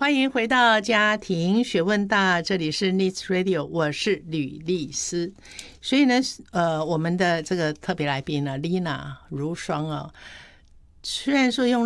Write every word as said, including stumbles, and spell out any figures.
欢迎回到家庭学问大，这里是 Needs Radio， 我是吕丽丝。所以呢，呃，我们的这个特别来宾呢 ，Lina 如霜啊，虽然说用